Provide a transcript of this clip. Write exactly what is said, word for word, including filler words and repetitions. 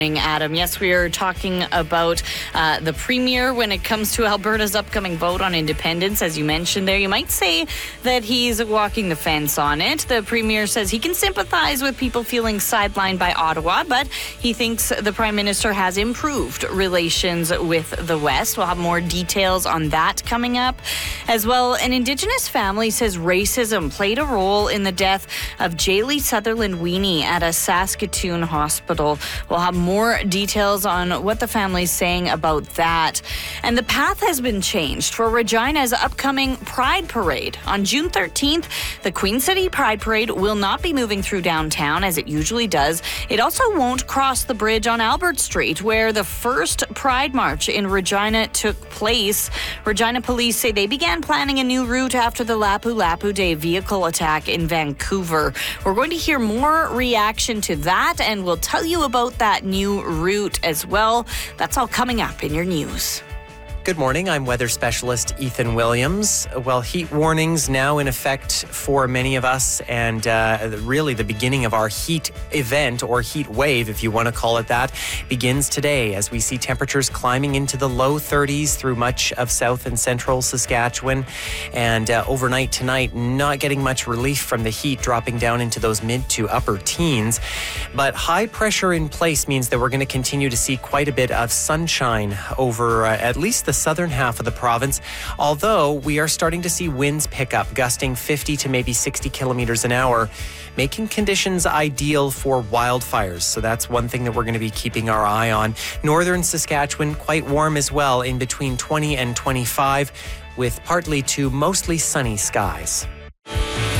Adam. Yes, we are talking about uh, the premier when it comes to Alberta's upcoming vote on independence. As you mentioned there, you might say that he's walking the fence on it. The premier says he can sympathize with people feeling sidelined by Ottawa, but he thinks the prime minister has improved relations with the West. We'll have more details on that coming up. As well, an Indigenous family says racism played a role in the death of Jaylee Sutherland Weenie at a Saskatoon hospital. We'll have more More details on what the family's saying about that. And the path has been changed for Regina's upcoming Pride Parade. On June thirteenth, the Queen City Pride Parade will not be moving through downtown as it usually does. It also won't cross the bridge on Albert Street, where the first Pride March in Regina took place. Regina police say they began planning a new route after the Lapu Lapu Day vehicle attack in Vancouver. We're going to hear more reaction to that, and we'll tell you about that new route as well. That's all coming up in your news. Good morning. I'm weather specialist Ethan Williams. Well, heat warnings now in effect for many of us, and uh, really the beginning of our heat event, or heat wave, if you want to call it that, begins today as we see temperatures climbing into the low thirties through much of south and central Saskatchewan. And uh, overnight tonight, not getting much relief from the heat, dropping down into those mid to upper teens. But high pressure in place means that we're going to continue to see quite a bit of sunshine over uh, at least the the southern half of the province, although we are starting to see winds pick up, gusting fifty to maybe sixty kilometers an hour, making conditions ideal for wildfires. So that's one thing that we're going to be keeping our eye on. Northern Saskatchewan, quite warm as well, in between twenty and twenty-five, with partly to mostly sunny skies.